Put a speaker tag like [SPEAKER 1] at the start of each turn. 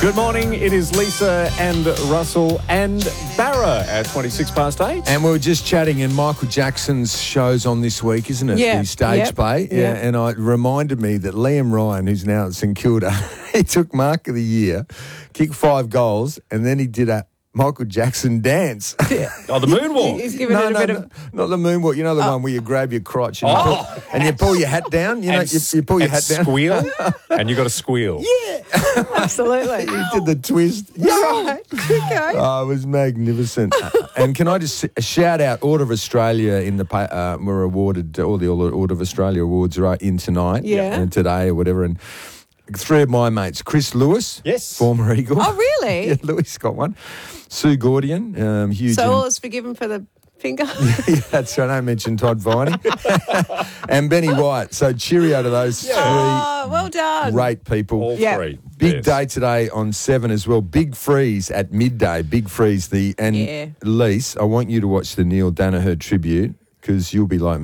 [SPEAKER 1] Good morning. It is Lisa and Russell and Barra at 8:26.
[SPEAKER 2] And we were just chatting, and Michael Jackson's show's on this week, isn't it?
[SPEAKER 3] Yeah.
[SPEAKER 2] The stage play. Yeah. And it reminded me that Liam Ryan, who's now at St Kilda, he took Mark of the Year, kicked 5 goals, and then he did a Michael Jackson dance.
[SPEAKER 1] Oh, the moonwalk.
[SPEAKER 3] He's giving it a bit of...
[SPEAKER 2] Not the moonwalk. You know the one where you grab your crotch and, you pull your hat down? You know, you pull your hat down.
[SPEAKER 1] Squeal. And you got to squeal.
[SPEAKER 2] Yeah.
[SPEAKER 3] Absolutely.
[SPEAKER 2] He did the twist.
[SPEAKER 3] Right. Okay.
[SPEAKER 2] Oh, it was magnificent. And can I just shout out Order of Australia were awarded, all the Order of Australia awards are in tonight and today or whatever. And 3 of my mates, Chris Lewis, former Eagle.
[SPEAKER 3] Oh, really?
[SPEAKER 2] Yeah, Lewis got one. Sue Gordian, huge.
[SPEAKER 3] So all is forgiven for the finger?
[SPEAKER 2] Yeah, that's right. I mentioned Todd Viney. And Benny White. So cheerio to those 3
[SPEAKER 3] well done.
[SPEAKER 2] great people.
[SPEAKER 1] All 3.
[SPEAKER 2] Big day today on 7 as well. Big Freeze at midday. Big Freeze. Lise, I want you to watch the Neil Danaher tribute because you'll be like